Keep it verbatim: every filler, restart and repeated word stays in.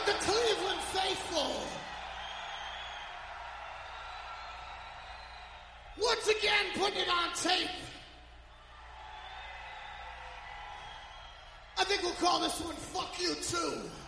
the Cleveland faithful. Once again, putting it on tape. I think we'll call this one Fuck You Too.